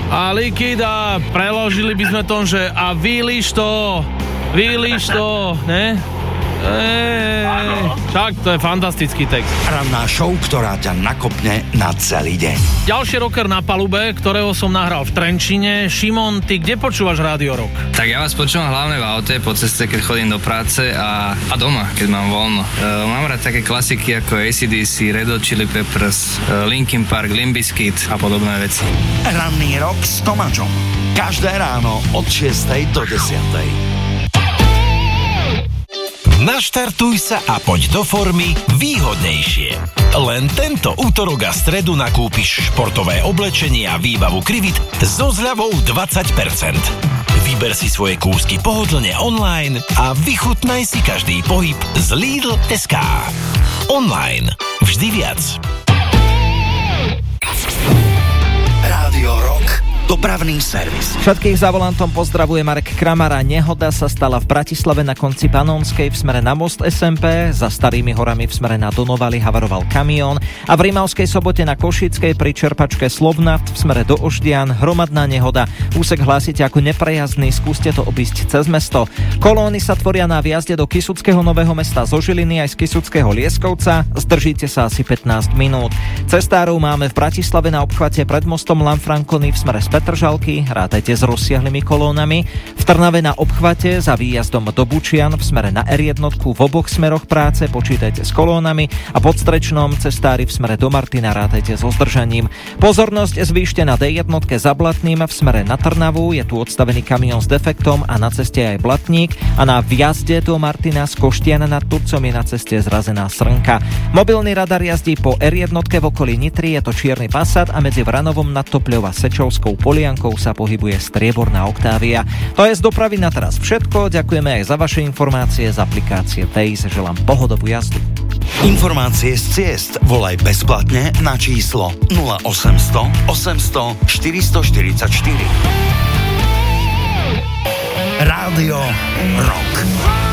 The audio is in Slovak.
a likid a preložili by sme to, že a vylíš to, ne? Však to je fantastický text. Ranná show, ktorá ťa nakopne na celý deň. Ďalší rocker na palube, ktorého som nahral v Trenčine. Šimon, ty kde počúvaš Rádio Rock? Tak ja vás počúvam hlavne v aute, po ceste, keď chodím do práce a doma, keď mám voľno. Mám rád také klasiky ako AC/DC, Red Hot Chili Peppers, Linkin Park, Limp Bizkit a podobné veci. Ranný rock s Tomáčom. Každé ráno od 6 do 10. Naštartuj sa a poď do formy výhodnejšie. Len tento útorok a stredu nakúpiš športové oblečenie a výbavu Krivit so zľavou 20%. Vyber si svoje kúsky pohodlne online a vychutnaj si každý pohyb z Lidl.sk. Online. Vždy viac. Rádio Rock. Dopravný servis. Všetkých za volantom pozdravuje Marek Kramara. Nehoda sa stala v Bratislave na konci Panonskej v smere na most SMP. Za Starými horami v smere na Donovali havaroval kamión. A v Rimavskej Sobote na Košickej pri čerpačke Slovnaft v smere do Oždian hromadná nehoda. Úsek hlásite ako neprejazdný, skúste to obísť cez mesto. Kolóny sa tvoria na vjazde do Kysuckého Nového Mesta zo Žiliny aj z Kysuckého Lieskovca. Zdržíte sa asi 15 minút. Cestárov máme v Bratislave na obchvate pred mostom Lanfranconi v smere Petržalky, rátajte s rozsiahlymi kolónami. V Trnave na obchvate za výjazdom do Bučian v smere na R1 v oboch smeroch práce počítajte s kolónami a pod Strečnom cestári v smere do Martina rátajte so zdržaním. Pozornosť zvýšte na D1 za Blatným v smere na Trnavu, je tu odstavený kamión s defektom a na ceste aj blatník a na vjazde do Martina z Koštian nad Turcom je na ceste zrazená srnka. Mobilný radar jazdí po R1 v okolí Nitry, je to čierny Passat a medzi Vranovom nad Topľou a Sečovskou Poliankou sa pohybuje strieborná Octavia. To je z dopravy na teraz všetko. Ďakujeme aj za vaše informácie z aplikácie Waze. Želám pohodovú jazdu. Informácie z ciest volaj bezplatne na číslo 0800 800 444. Rádio Rock.